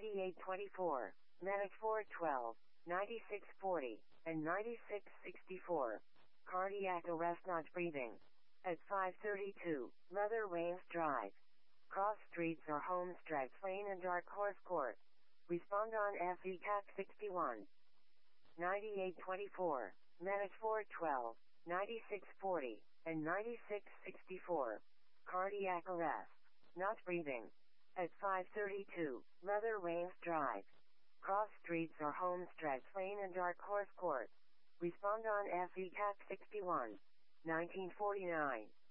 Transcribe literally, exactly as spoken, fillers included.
ninety-eight twenty-four, Medic four twelve, ninety-six forty, and ninety-six sixty-four. Cardiac arrest not breathing. At five thirty-two, Leather Waves Drive. Cross Streets or Homestretch Lane and Dark Horse Court. Respond on F E C A C sixty-one. ninety-eight twenty-four, Medic four twelve, ninety-six forty, and ninety-six sixty-four. Cardiac arrest. Not breathing. At five thirty-two, Leather Waves Drive. Cross Streets or Homestretch Lane and Dark Horse Court. Respond on F E C A C sixty-one. nineteen forty-nine.